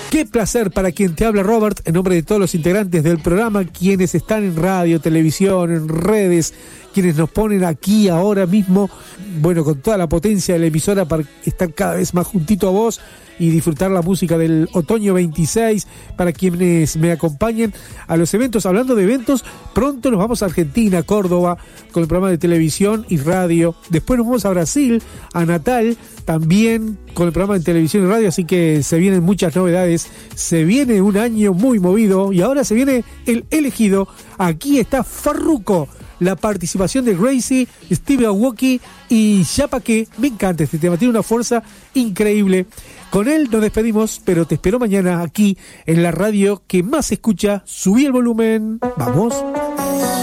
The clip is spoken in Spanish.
Qué placer para quien te habla, Robert, en nombre de todos los integrantes del programa, quienes están en radio, televisión, en redes, quienes nos ponen aquí ahora mismo, bueno, con toda la potencia de la emisora para estar cada vez más juntito a vos y disfrutar la música del otoño 26, para quienes me acompañen a los eventos. Hablando de eventos, pronto nos vamos a Argentina, Córdoba, con el programa de televisión y radio. Después nos vamos a Brasil, a Natal, también con el programa de televisión y radio, así que se vienen muchas novedades. Se viene un año muy movido y ahora se viene el elegido. Aquí está Farruko, la participación de Gracie, Steve Aoki y Yapaque. Me encanta este tema, tiene una fuerza increíble. Con él nos despedimos, pero te espero mañana aquí en la radio que más se escucha. Subí el volumen, vamos.